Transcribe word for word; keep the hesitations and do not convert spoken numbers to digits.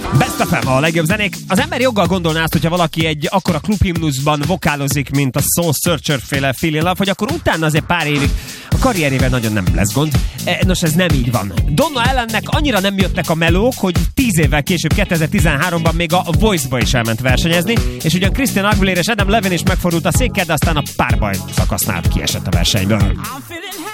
Best ef em, a legjobb zenék. Az ember joggal gondolná azt, hogyha valaki egy akkora klubhimnuszban vokálozik, mint a Soul Searcher féle Feel in Love, hogy akkor utána azért pár évig a karrierével nagyon nem lesz gond. Nos, ez nem így van. Donna Allennek annyira nem jöttek a melók, hogy tíz évvel később, kétezer-tizenháromban még a Voice-ba is elment versenyezni, és ugyan Christina Aguilera és Adam Levine is megfordult a székkel, de aztán a párbaj szakasznál kiesett a versenyből.